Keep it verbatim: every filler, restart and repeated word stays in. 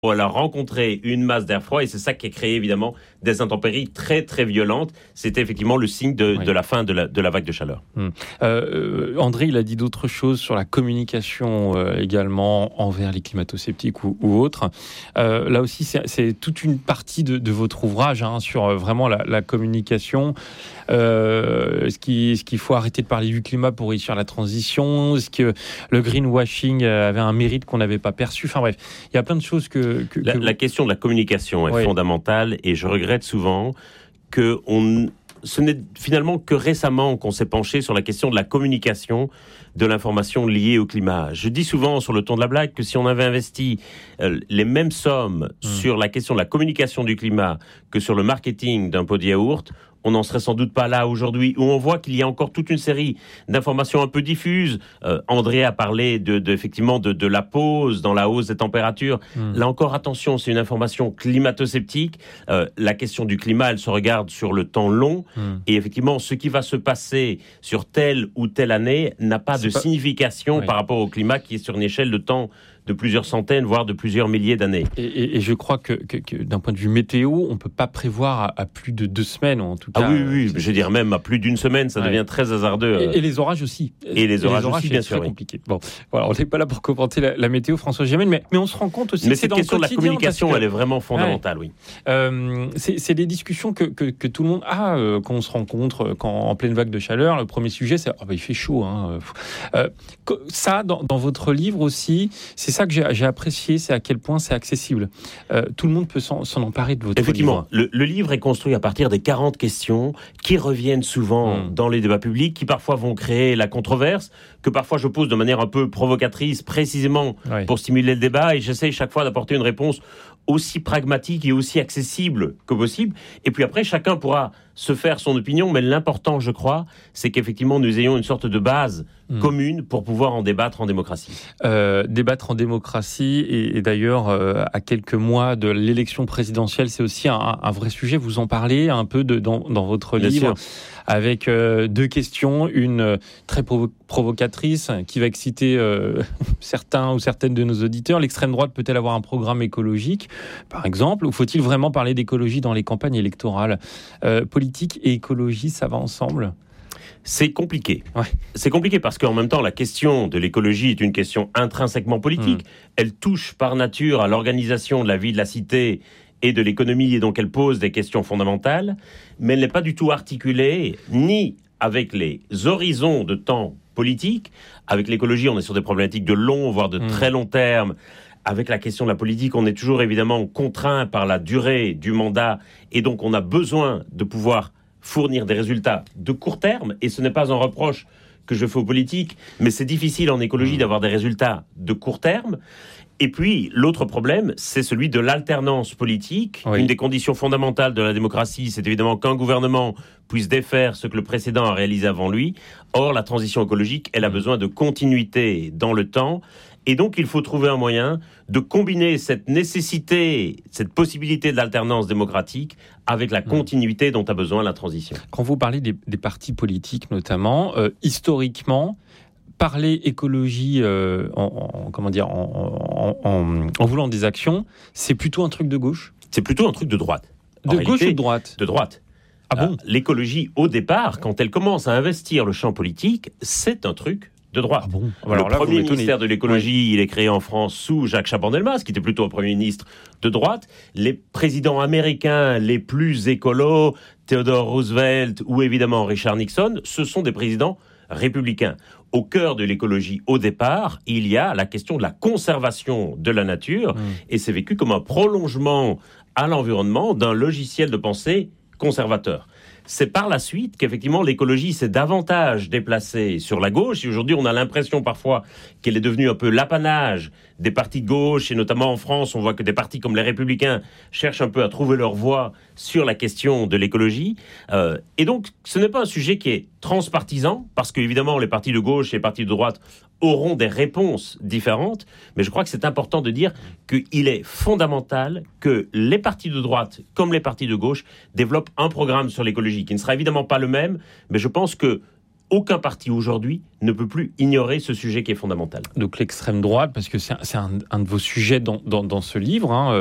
elle a rencontré une masse d'air froid et c'est ça qui a créé évidemment des intempéries très très violentes. C'était effectivement le signe de, oui. de la fin de la, de la vague de chaleur. Hum. Euh, André, il a dit d'autres choses sur la communication euh, également envers les climato-sceptiques ou, ou autres. Euh, là aussi, c'est, c'est toute une partie de, de votre ouvrage hein, sur euh, vraiment la, la communication. Euh, est-ce, qu'il, est-ce qu'il faut arrêter de parler du climat pour réussir la transition ? Est-ce que le greenwashing avait un mérite qu'on n'avait pas perçu ? Enfin bref, il y a plein de choses que... que, la, que... la question de la communication est oui. fondamentale et je regrette souvent que on, ce n'est finalement que récemment qu'on s'est penché sur la question de la communication de l'information liée au climat. Je dis souvent sur le ton de la blague que si on avait investi euh, les mêmes sommes mmh. sur la question de la communication du climat que sur le marketing d'un pot de yaourt, on n'en serait sans doute pas là aujourd'hui, où on voit qu'il y a encore toute une série d'informations un peu diffuses. Euh, André a parlé de, de, effectivement de, de la pause dans la hausse des températures. Mmh. Là encore, attention, c'est une information climato-sceptique. Euh, la question du climat, elle se regarde sur le temps long. Mmh. Et effectivement, ce qui va se passer sur telle ou telle année n'a pas c'est de pas... signification oui. par rapport au climat qui est sur une échelle de temps de plusieurs centaines, voire de plusieurs milliers d'années. Et, et, et je crois que, que, que d'un point de vue météo, on ne peut pas prévoir à, à plus de deux semaines, ou en tout cas... Ah oui, oui, oui. Je veux dire même à plus d'une semaine, ça ouais. devient très hasardeux. Et, et les orages aussi. Et les orages, et les orages aussi, bien sûr. C'est très compliqué. Bon, voilà, on n'est pas là pour commenter la, la météo, François Gémen, mais, mais on se rend compte aussi mais que c'est dans le quotidien. Mais cette question de la communication, que... elle est vraiment fondamentale, ouais. oui. Euh, c'est, c'est des discussions que, que, que tout le monde a euh, quand on se rencontre, quand, en pleine vague de chaleur. Le premier sujet, c'est oh, bah, il fait chaud. Hein. Euh, ça, dans, dans votre livre aussi, c'est ça que j'ai, j'ai apprécié. C'est à quel point c'est accessible. Euh, tout le monde peut s'en, s'en emparer de votre Effectivement, livre. Effectivement, le, le livre est construit à partir des quarante questions qui reviennent souvent mmh. dans les débats publics, qui parfois vont créer la controverse, que parfois je pose de manière un peu provocatrice, précisément oui. pour stimuler le débat, et j'essaie chaque fois d'apporter une réponse aussi pragmatique et aussi accessible que possible. Et puis après, chacun pourra se faire son opinion, mais l'important, je crois, c'est qu'effectivement, nous ayons une sorte de base mmh. commune pour pouvoir en débattre en démocratie. Euh, débattre en démocratie, et, et d'ailleurs, euh, à quelques mois de l'élection présidentielle, c'est aussi un, un vrai sujet. Vous en parlez un peu de, dans, dans votre Bien livre, sûr. avec euh, deux questions, une très provo- provocatrice qui va exciter euh, certains ou certaines de nos auditeurs. L'extrême droite peut-elle avoir un programme écologique, par exemple, ou faut-il vraiment parler d'écologie dans les campagnes électorales ? euh, Politique et écologie, ça va ensemble ? C'est compliqué. Ouais. C'est compliqué parce qu'en même temps, la question de l'écologie est une question intrinsèquement politique. Mmh. Elle touche par nature à l'organisation de la vie de la cité et de l'économie, et donc elle pose des questions fondamentales, mais elle n'est pas du tout articulée ni avec les horizons de temps politiques. Avec l'écologie, on est sur des problématiques de long, voire de mmh. très long terme. Avec la question de la politique, on est toujours évidemment contraint par la durée du mandat, et donc on a besoin de pouvoir fournir des résultats de court terme, et ce n'est pas un reproche que je fais aux politiques, mais c'est difficile en écologie d'avoir des résultats de court terme. Et puis, l'autre problème, c'est celui de l'alternance politique. Oui. Une des conditions fondamentales de la démocratie, c'est évidemment qu'un gouvernement puisse défaire ce que le précédent a réalisé avant lui. Or, la transition écologique, elle a besoin de continuité dans le temps. Et donc, il faut trouver un moyen de combiner cette nécessité, cette possibilité de l'alternance démocratique avec la continuité dont a besoin la transition. Quand vous parlez des, des partis politiques, notamment, euh, historiquement, parler écologie euh, en, en, comment dire, en, en, en, en voulant des actions, c'est plutôt un truc de gauche ? C'est plutôt un truc de droite. De en gauche ou de droite ? De droite. Ah bon ? euh, L'écologie, au départ, quand elle commence à investir le champ politique, c'est un truc de droite. Ah bon ? Alors le là, premier ministère de l'écologie, oui. il est créé en France sous Jacques Chaban-Delmas, qui était plutôt un premier ministre de droite. Les présidents américains les plus écolos, Theodore Roosevelt ou évidemment Richard Nixon, ce sont des présidents républicains. Au cœur de l'écologie, au départ, il y a la question de la conservation de la nature, mmh. et c'est vécu comme un prolongement à l'environnement d'un logiciel de pensée conservateur. C'est par la suite qu'effectivement l'écologie s'est davantage déplacée sur la gauche, et aujourd'hui on a l'impression parfois qu'elle est devenue un peu l'apanage des partis de gauche, et notamment en France on voit que des partis comme les Républicains cherchent un peu à trouver leur voie sur la question de l'écologie, euh, et donc ce n'est pas un sujet qui est transpartisan, parce qu'évidemment les partis de gauche et les partis de droite auront des réponses différentes, mais je crois que c'est important de dire qu'il est fondamental que les partis de droite, comme les partis de gauche, développent un programme sur l'écologie, qui ne sera évidemment pas le même, mais je pense que aucun parti aujourd'hui ne peut plus ignorer ce sujet qui est fondamental. Donc l'extrême droite, parce que c'est, c'est un, un de vos sujets dans, dans, dans ce livre, hein,